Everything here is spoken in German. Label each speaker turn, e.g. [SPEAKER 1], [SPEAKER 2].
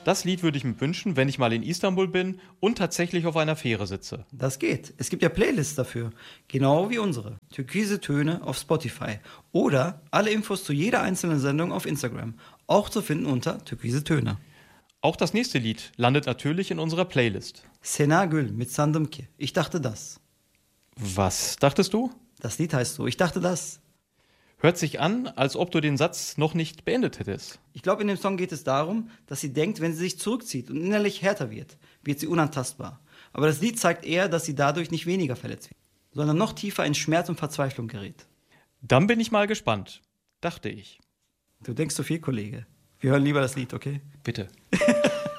[SPEAKER 1] Das Lied würde ich mir wünschen, wenn ich mal in Istanbul bin und tatsächlich auf einer Fähre sitze.
[SPEAKER 2] Das geht. Es gibt ja Playlists dafür. Genau wie unsere. Türkise Töne auf Spotify. Oder alle Infos zu jeder einzelnen Sendung auf Instagram. Auch zu finden unter Türkise Töne.
[SPEAKER 1] Auch das nächste Lied landet natürlich in unserer Playlist.
[SPEAKER 2] Sena Gül mit Sandım ki. Ich dachte das.
[SPEAKER 1] Was dachtest du?
[SPEAKER 2] Das Lied heißt so. Ich dachte das.
[SPEAKER 1] Hört sich an, als ob du den Satz noch nicht beendet hättest.
[SPEAKER 2] Ich glaube, in dem Song geht es darum, dass sie denkt, wenn sie sich zurückzieht und innerlich härter wird sie unantastbar. Aber das Lied zeigt eher, dass sie dadurch nicht weniger verletzt wird, sondern noch tiefer in Schmerz und Verzweiflung gerät.
[SPEAKER 1] Dann bin ich mal gespannt, dachte ich.
[SPEAKER 2] Du denkst zu viel, Kollege. Wir hören lieber das Lied, okay?
[SPEAKER 1] Bitte.